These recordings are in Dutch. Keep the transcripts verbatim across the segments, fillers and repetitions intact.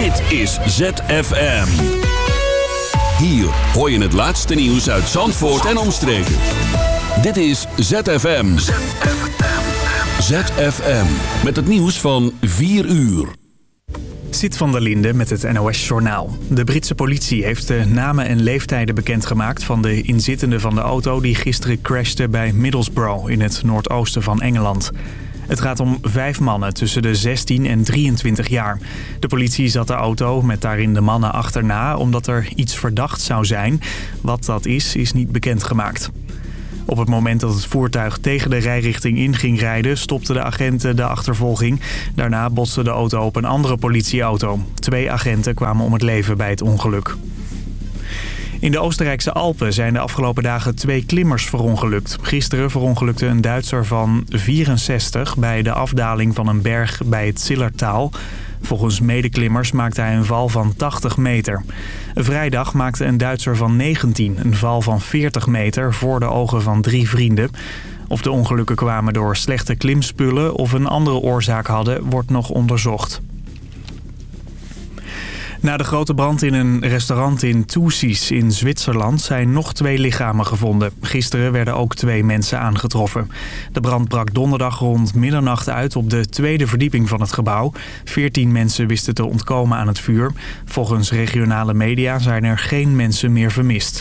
Dit is Z F M. Hier hoor je het laatste nieuws uit Zandvoort en omstreken. Dit is Z F M. Z F M. Z F M. Met het nieuws van vier uur. Zit van der Linde met het N O S-journaal. De Britse politie heeft de namen en leeftijden bekendgemaakt van de inzittenden van de auto die gisteren crashte bij Middlesbrough in het noordoosten van Engeland. Het gaat om vijf mannen tussen de zestien en drieëntwintig jaar. De politie zat de auto met daarin de mannen achterna omdat er iets verdacht zou zijn. Wat dat is, is niet bekendgemaakt. Op het moment dat het voertuig tegen de rijrichting in ging rijden, stopten de agenten de achtervolging. Daarna botste de auto op een andere politieauto. Twee agenten kwamen om het leven bij het ongeluk. In de Oostenrijkse Alpen zijn de afgelopen dagen twee klimmers verongelukt. Gisteren verongelukte een Duitser van vierenzestig bij de afdaling van een berg bij het Zillertaal. Volgens medeklimmers maakte hij een val van tachtig meter. Vrijdag maakte een Duitser van negentien een val van veertig meter voor de ogen van drie vrienden. Of de ongelukken kwamen door slechte klimspullen of een andere oorzaak hadden, wordt nog onderzocht. Na de grote brand in een restaurant in Thusis in Zwitserland zijn nog twee lichamen gevonden. Gisteren werden ook twee mensen aangetroffen. De brand brak donderdag rond middernacht uit op de tweede verdieping van het gebouw. Veertien mensen wisten te ontkomen aan het vuur. Volgens regionale media zijn er geen mensen meer vermist.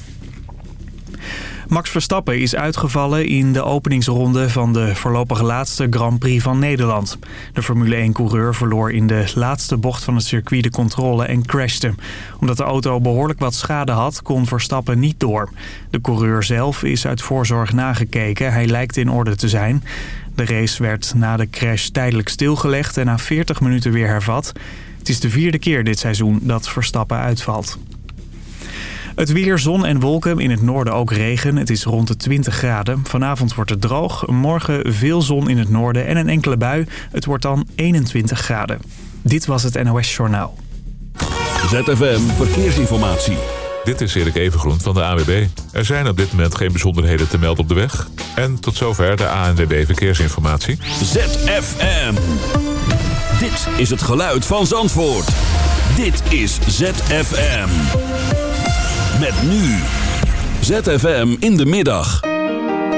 Max Verstappen is uitgevallen in de openingsronde van de voorlopig laatste Grand Prix van Nederland. De Formule één-coureur verloor in de laatste bocht van het circuit de controle en crashte. Omdat de auto behoorlijk wat schade had, kon Verstappen niet door. De coureur zelf is uit voorzorg nagekeken. Hij lijkt in orde te zijn. De race werd na de crash tijdelijk stilgelegd en na veertig minuten weer hervat. Het is de vierde keer dit seizoen dat Verstappen uitvalt. Het weer, zon en wolken, in het noorden ook regen. Het is rond de twintig graden. Vanavond wordt het droog. Morgen veel zon in het noorden en een enkele bui. Het wordt dan eenentwintig graden. Dit was het N O S-journaal. Z F M Verkeersinformatie. Dit is Erik Evengroen van de A N W B. Er zijn op dit moment geen bijzonderheden te melden op de weg. En tot zover de A N W B Verkeersinformatie. Z F M. Dit is het geluid van Zandvoort. Dit is Z F M. Met nu Z F M in de middag.